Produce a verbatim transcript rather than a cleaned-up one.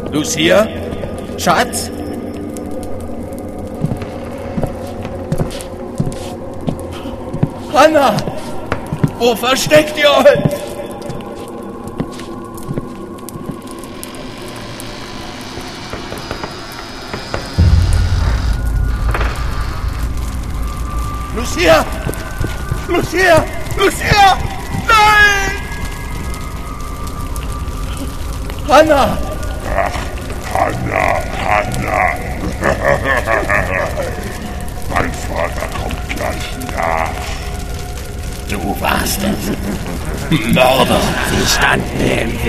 Lucia? Schatz? Hanna! Wo versteckt ihr euch? Lucia! Lucia! Lucia! Nein! Hanna! Hanna, Hanna. Mein Vater kommt gleich nach. Du warst es. Mörder. Sie standen im